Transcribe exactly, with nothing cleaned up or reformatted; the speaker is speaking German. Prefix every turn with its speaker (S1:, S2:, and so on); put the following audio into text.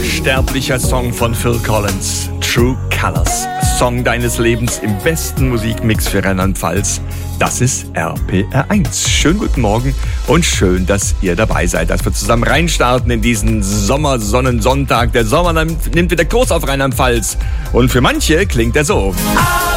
S1: unsterblicher Song von Phil Collins. True Colors. Song deines Lebens im besten Musikmix für Rheinland-Pfalz. Das ist R P R eins. Schönen guten Morgen und schön, dass ihr dabei seid, dass wir zusammen reinstarten in diesen Sommersonnensonntag. Der Sommer nimmt wieder Kurs auf Rheinland-Pfalz. Und für manche klingt er so.